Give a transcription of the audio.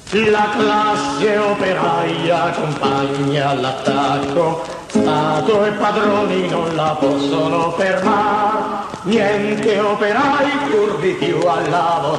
La classe operaia accompagna all'attacco, Stato e padroni non la possono fermare, niente operai pur di più al lavoro.